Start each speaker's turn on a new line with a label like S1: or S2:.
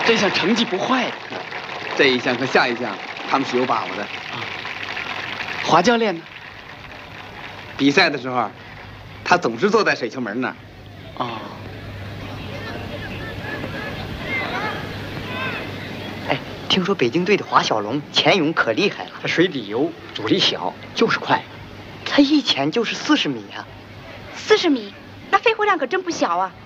S1: 这项成绩不坏的。
S2: 这一项和下一项，他们是有把握的。
S1: 华教练呢？
S2: 比赛的时候，他总是坐在水球门那儿。
S1: 哦。
S3: 哎，听说北京队的华小龙潜泳可厉害了，
S4: 他水底游阻力小，就是快。
S3: 他一潜就是40米啊。
S5: 40米，那肺活量可真不小啊。